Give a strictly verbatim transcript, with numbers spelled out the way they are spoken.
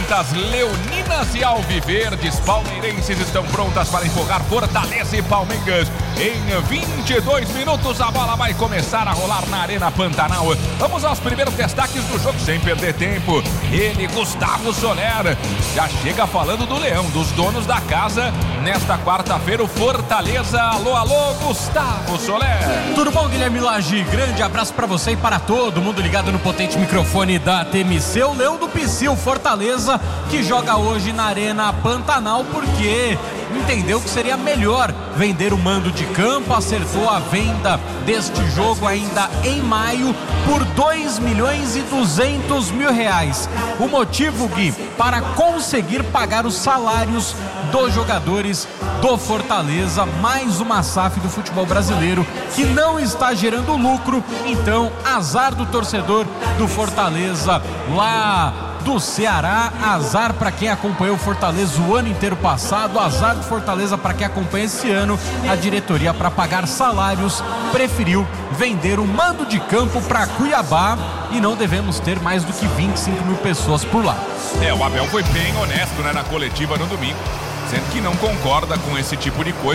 Camisetas leoninas e alviverdes palmeirenses estão prontas para empurrar Fortaleza e Palmeiras. Em vinte e dois minutos a bola vai começar a rolar na Arena Pantanal. Vamos aos primeiros destaques do jogo sem perder tempo. Ele, Gustavo Soler, já chega falando do Leão, dos donos da casa. Nesta quarta-feira o Fortaleza. Alô, alô, Gustavo Soler. Tudo bom, Guilherme Lage? Grande abraço para você e para todo mundo ligado no potente microfone da T M C. O Leão do Psyu, Fortaleza, que joga hoje na Arena Pantanal porque entendeu que seria melhor vender o mando de campo, acertou a venda deste jogo ainda em maio por dois milhões e duzentos mil reais. O motivo, Gui, para conseguir pagar os salários dos jogadores do Fortaleza, mais uma S A F do futebol brasileiro que não está gerando lucro. Então, azar do torcedor do Fortaleza lá do Ceará, azar para quem acompanhou o Fortaleza o ano inteiro passado, azar do Fortaleza para quem acompanha esse ano. A diretoria, para pagar salários, preferiu vender o mando de campo para Cuiabá e não devemos ter mais do que vinte e cinco mil pessoas por lá. É, o Abel foi bem honesto, né, na coletiva no domingo, sendo que não concorda com esse tipo de coisa.